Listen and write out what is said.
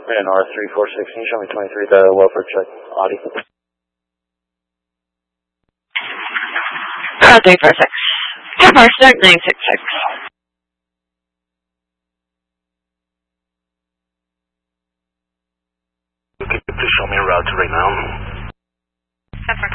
And R346, can you show me 23, the welfare check, Audi? R346. Tower 966. Okay, please show me a route right now.